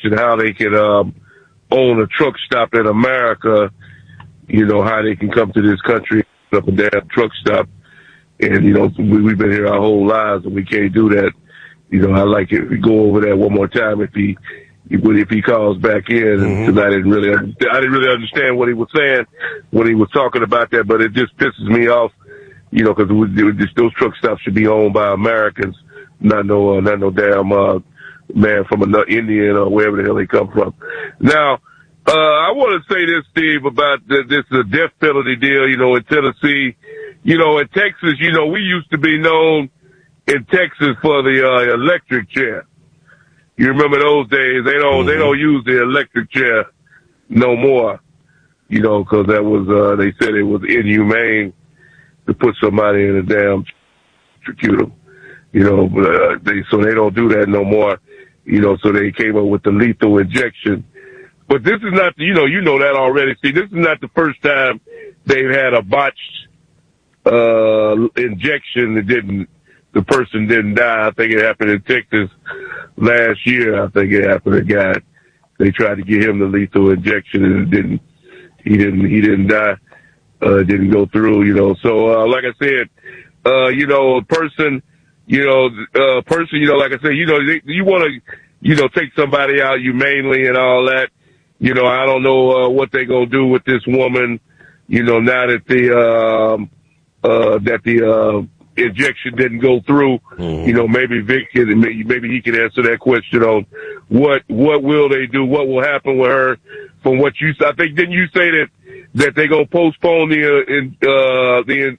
question how they could own a truck stop in America, how they can come to this country up a damn truck stop. And, we've been here our whole lives and we can't do that. I like it. We go over that one more time if he calls back in, because I didn't really understand what he was saying when he was talking about that, but it just pisses me off, because those truck stops should be owned by Americans, not no damn man from another Indian or wherever the hell they come from. Now, I want to say this, Steve, about this death penalty deal, in Tennessee. In Texas, we used to be known in Texas for the electric chair. You remember those days? They don't use the electric chair no more, because that was they said it was inhumane to put somebody in a damn electrocute them. So they don't do that no more. So they came up with the lethal injection. But this is not, you know that already. See, this is not the first time they've had a botched injection that the person didn't die. I think it happened in Texas last year. I think it happened to a guy. They tried to give him the lethal injection and he didn't die. It didn't go through, So, like I said, a person, like I said, you want to, take somebody out humanely and all that. I don't know, what they gonna do with this woman, now that the injection didn't go through. Maybe Vic maybe he can answer that question on what will they do? What will happen with her? From what you, I think, didn't you say that they gonna postpone the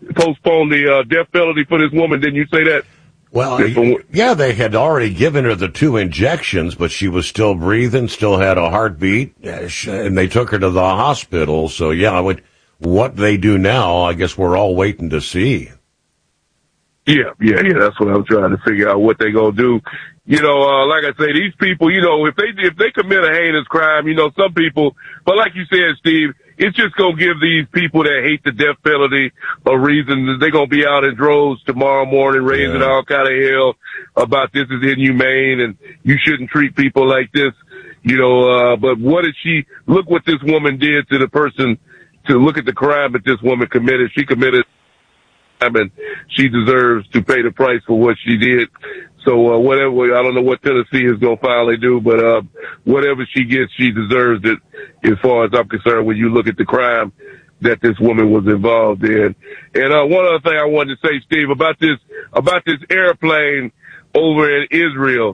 death penalty for this woman? Didn't you say that? Well, yeah, they had already given her the 2 injections, but she was still breathing, still had a heartbeat, and they took her to the hospital. So, yeah, what they do now, I guess we're all waiting to see. Yeah. That's what I'm trying to figure out, what they gonna do. Like I say, these people, if they commit a heinous crime, some people, but like you said, Steve, it's just gonna give these people that hate the death penalty a reason that they're gonna be out in droves tomorrow morning raising all kind of hell about this is inhumane and you shouldn't treat people like this, but look what this woman did to the person, to look at the crime that this woman committed. She committed, and she deserves to pay the price for what she did. So, whatever, I don't know what Tennessee is going to finally do, but, whatever she gets, she deserves it, as far as I'm concerned, when you look at the crime that this woman was involved in. And, one other thing I wanted to say, Steve, about this airplane over in Israel,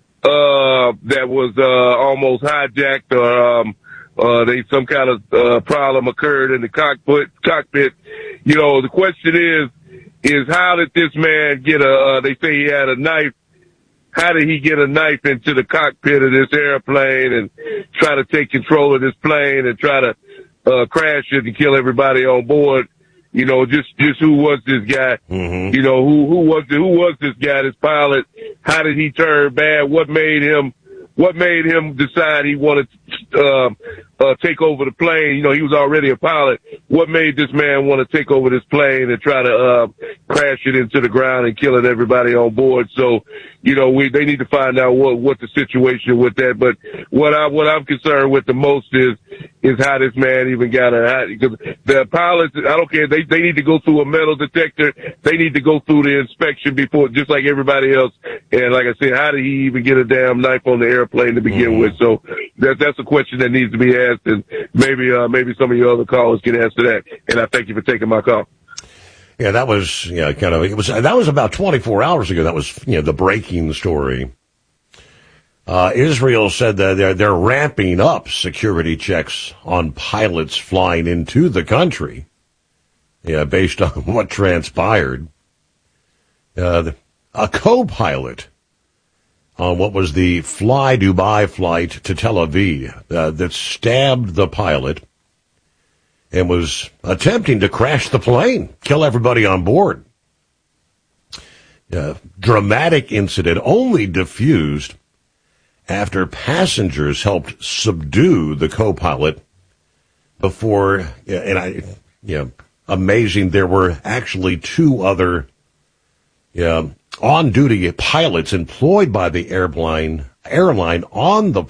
that was, almost hijacked or, some kind of, problem occurred in the cockpit. The question is how did this man get they say he had a knife. How did he get a knife into the cockpit of this airplane and try to take control of this plane and try to, crash it and kill everybody on board? Just who was this guy? Who was this guy, this pilot? How did he turn bad? What made him decide he wanted to take over the plane? He was already a pilot. What made this man want to take over this plane and try to crash it into the ground and killing everybody on board? So, they need to find out what the situation with that. But what I'm concerned with the most is how this man even got because the pilots, I don't care, they need to go through a metal detector. They need to go through the inspection before, just like everybody else. And like I said, how did he even get a damn knife on the airplane to begin with? So that's a question that needs to be asked, and maybe some of your other callers can answer that. And I thank you for taking my call. Yeah, that was that was about 24 hours ago. That was the breaking story. Israel said that they're ramping up security checks on pilots flying into the country. Yeah, based on what transpired. A co-pilot on what was the Fly Dubai flight to Tel Aviv that stabbed the pilot and was attempting to crash the plane, kill everybody on board. Dramatic incident, only diffused after passengers helped subdue the co-pilot before, amazing, there were actually 2 other on-duty pilots employed by the airline on the